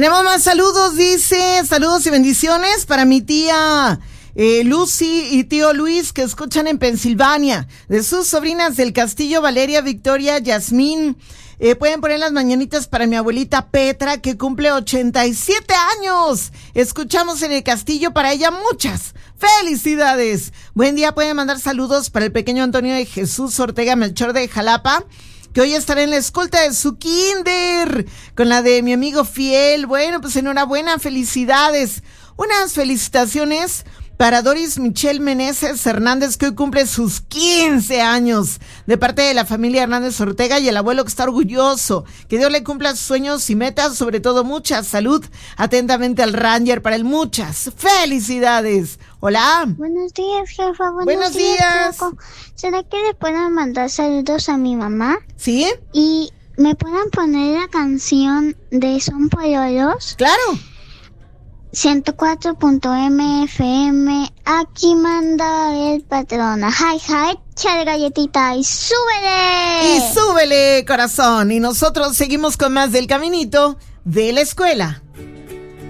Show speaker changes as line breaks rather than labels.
Tenemos más saludos, dice, saludos y bendiciones para mi tía Lucy y tío Luis que escuchan en Pensilvania, de sus sobrinas del Castillo, Valeria, Victoria, Yasmín. Pueden poner las mañanitas para mi abuelita Petra, que cumple 87 años. Escuchamos en el Castillo para ella muchas felicidades. Buen día, pueden mandar saludos para el pequeño Antonio de Jesús Ortega Melchor de Jalapa, que hoy estará en la escolta de su kinder, con la de mi amigo Fiel. Bueno, pues enhorabuena, felicidades. Unas felicitaciones para Doris Michelle Meneses Hernández, que hoy cumple sus 15 años, de parte de la familia Hernández Ortega y el abuelo que está orgulloso. Que Dios le cumpla sus sueños y metas, sobre todo mucha salud. Atentamente al Ranger para el muchas felicidades. Hola.
Buenos días, jefa. Buenos días. Choco. ¿Será que le puedan mandar saludos a mi mamá?
¿Sí?
Y me puedan poner la canción de Son Pololos.
Claro.
104.mfm, aquí manda el patrón. Hi, chale galletita y súbele.
Y súbele, corazón. Y nosotros seguimos con más del caminito de la escuela.